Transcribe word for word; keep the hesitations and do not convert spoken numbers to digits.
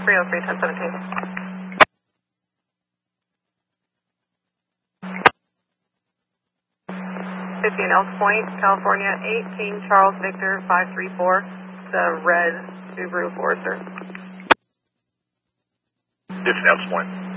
three oh three, ten seventeen. fifteen Elk Point, California, eighteen Charles Victor, five three four, the red Subaru Forester. fifteen Elk Point.